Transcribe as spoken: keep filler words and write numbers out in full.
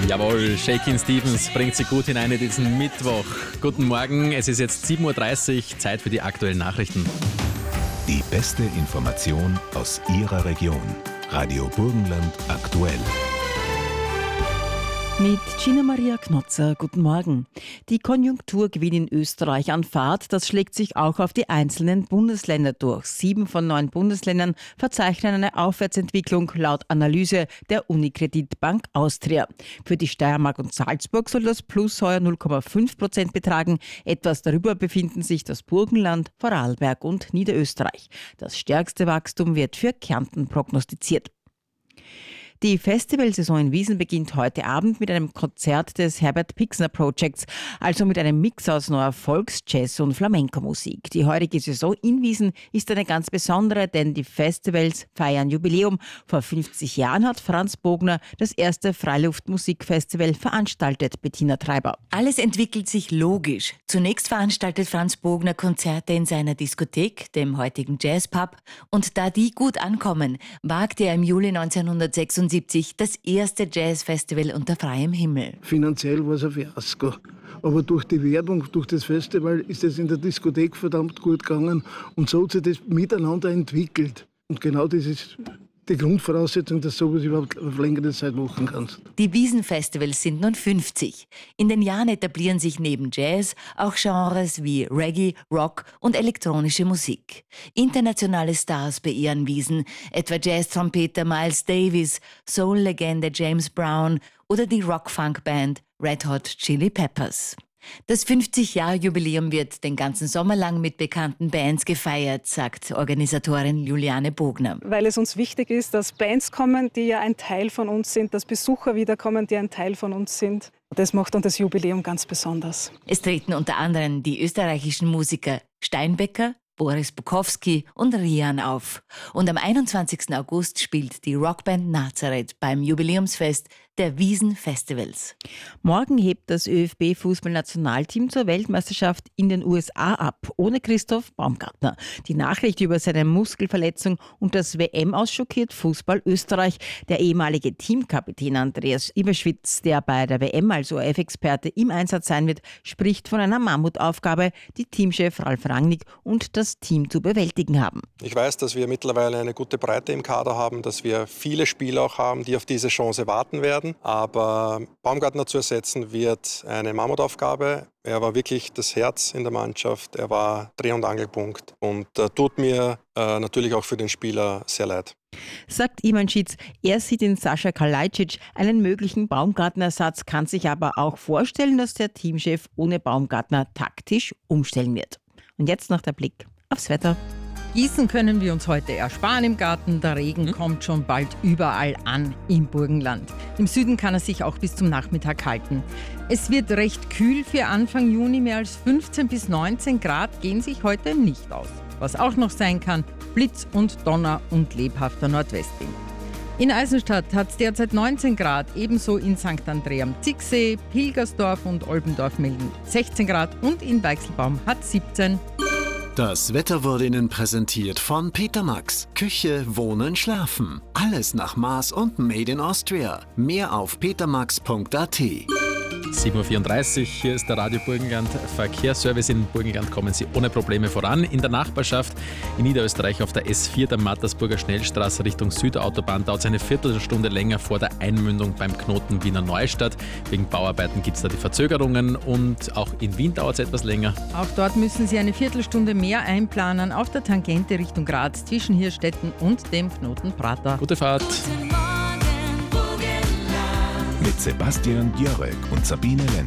Jawohl, Shakin' Stevens bringt sie gut hinein in diesen Mittwoch. Guten Morgen, es ist jetzt sieben Uhr dreißig, Zeit für die aktuellen Nachrichten. Die beste Information aus Ihrer Region. Radio Burgenland aktuell. Mit Gina Maria Knotzer, guten Morgen. Die Konjunkturgewinn in Österreich an Fahrt, das schlägt sich auch auf die einzelnen Bundesländer durch. Sieben von neun Bundesländern verzeichnen eine Aufwärtsentwicklung laut Analyse der Unicredit Bank Austria. Für die Steiermark und Salzburg soll das Plus heuer null Komma fünf Prozent betragen. Etwas darüber befinden sich das Burgenland, Vorarlberg und Niederösterreich. Das stärkste Wachstum wird für Kärnten prognostiziert. Die Festivalsaison in Wiesn beginnt heute Abend mit einem Konzert des Herbert Pixner Projects, also mit einem Mix aus neuer Volks-, Jazz- und Flamenco-Musik. Die heutige Saison in Wiesn ist eine ganz besondere, denn die Festivals feiern Jubiläum. Vor fünfzig Jahren hat Franz Bogner das erste Freiluftmusikfestival veranstaltet, Bettina Treiber. Alles entwickelt sich logisch. Zunächst veranstaltet Franz Bogner Konzerte in seiner Diskothek, dem heutigen Jazzpub. Und da die gut ankommen, wagte er im Juli neunzehnhundertsechsundsiebzig das erste Jazzfestival unter freiem Himmel. Finanziell war es ein Fiasko. Aber durch die Werbung, durch das Festival ist es in der Diskothek verdammt gut gegangen. Und so hat sich das miteinander entwickelt. Und genau das ist die Grundvoraussetzung, dass du sowas überhaupt auf längere Zeit machen kannst. Die Wiesn-Festivals sind nun fünfzig. In den Jahren etablieren sich neben Jazz auch Genres wie Reggae, Rock und elektronische Musik. Internationale Stars beehren Wiesn, etwa Jazz-Trompeter Miles Davis, Soul-Legende James Brown oder die Rock-Funk-Band Red Hot Chili Peppers. Das fünfzig-Jahr-Jubiläum wird den ganzen Sommer lang mit bekannten Bands gefeiert, sagt Organisatorin Juliane Bogner. Weil es uns wichtig ist, dass Bands kommen, die ja ein Teil von uns sind, dass Besucher wiederkommen, die ein Teil von uns sind. Das macht dann das Jubiläum ganz besonders. Es treten unter anderem die österreichischen Musiker Steinbecker, Boris Bukowski und Rian auf. Und am einundzwanzigsten August spielt die Rockband Nazareth beim Jubiläumsfest der Wiesn Festivals. Morgen hebt das ÖFB Fußballnationalteam zur Weltmeisterschaft in den U S A ab, ohne Christoph Baumgartner. Die Nachricht über seine Muskelverletzung und das W M-Aus schockiert Fußball Österreich. Der ehemalige Teamkapitän Andreas Iberschwitz, der bei der W M als O R F-Experte im Einsatz sein wird, spricht von einer Mammutaufgabe, die Teamchef Ralf Rangnick und das Team zu bewältigen haben. Ich weiß, dass wir mittlerweile eine gute Breite im Kader haben, dass wir viele Spieler auch haben, die auf diese Chance warten werden. Aber Baumgartner zu ersetzen wird eine Mammutaufgabe. Er war wirklich das Herz in der Mannschaft. Er war Dreh- und Angelpunkt. Und äh, tut mir äh, natürlich auch für den Spieler sehr leid. Sagt Iman Schitz, er sieht in Sascha Kalajdzic einen möglichen Baumgartner-Ersatz, kann sich aber auch vorstellen, dass der Teamchef ohne Baumgartner taktisch umstellen wird. Und jetzt noch der Blick aufs Wetter. Gießen können wir uns heute ersparen im Garten. Der Regen kommt schon bald überall an im Burgenland. Im Süden kann er sich auch bis zum Nachmittag halten. Es wird recht kühl für Anfang Juni. Mehr als fünfzehn bis neunzehn Grad gehen sich heute nicht aus. Was auch noch sein kann, Blitz und Donner und lebhafter Nordwestwind. In Eisenstadt hat es derzeit neunzehn Grad, ebenso in Sankt Andrea am Zicksee, Pilgersdorf und Olbendorf melden sechzehn Grad und in Weichselbaum hat siebzehn. Das Wetter wurde Ihnen präsentiert von Peter Max. Küche, Wohnen, Schlafen. Alles nach Maß und Made in Austria. Mehr auf petermax punkt a t. sieben Uhr vierunddreißig, hier ist der Radio Burgenland Verkehrsservice. In Burgenland kommen Sie ohne Probleme voran. In der Nachbarschaft in Niederösterreich auf der S vier, der Mattersburger Schnellstraße Richtung Südautobahn, dauert es eine Viertelstunde länger vor der Einmündung beim Knoten Wiener Neustadt. Wegen Bauarbeiten gibt es da die Verzögerungen und auch in Wien dauert es etwas länger. Auch dort müssen Sie eine Viertelstunde mehr einplanen auf der Tangente Richtung Graz zwischen Hirstetten und dem Knoten Prater. Gute Fahrt! Mit Sebastian Jörek und Sabine Lenz.